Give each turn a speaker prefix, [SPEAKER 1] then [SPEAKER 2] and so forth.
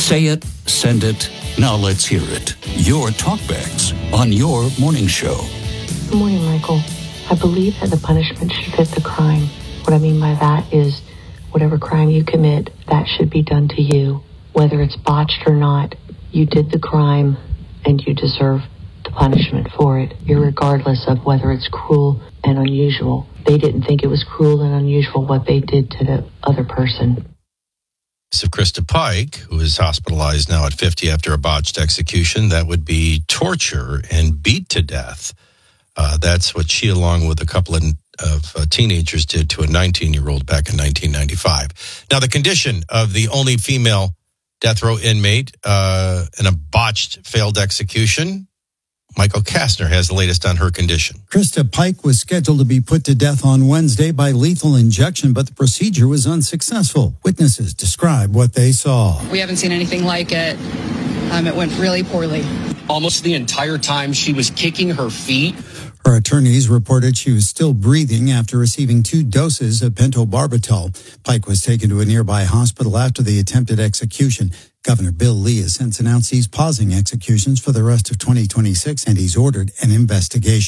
[SPEAKER 1] Say it, send it, now let's hear it. Your talkbacks on your morning show.
[SPEAKER 2] Good morning, Michael. I believe that the punishment should fit the crime. What I mean by that is whatever crime you commit, that should be done to you. Whether it's botched or not, you did the crime and you deserve the punishment for it, irregardless of whether it's cruel and unusual. They didn't think it was cruel and unusual what they did to the other person.
[SPEAKER 3] Of Krista Pike, who is hospitalized now at 50 after a botched execution, that would be torture and beat to death. That's what she, along with a couple of teenagers, did to a 19-year-old back in 1995. Now, the condition of the only female death row inmate in a botched failed execution, Michael Kastner has the latest on her condition.
[SPEAKER 4] Krista Pike was scheduled to be put to death on Wednesday by lethal injection, but the procedure was unsuccessful. Witnesses describe what they saw.
[SPEAKER 5] We haven't seen anything like it. It went really poorly.
[SPEAKER 6] Almost the entire time she was kicking her feet.
[SPEAKER 4] Her attorneys reported she was still breathing after receiving 2 doses of pentobarbital. Pike was taken to a nearby hospital after the attempted execution. Governor Bill Lee has since announced he's pausing executions for the rest of 2026, and he's ordered an investigation.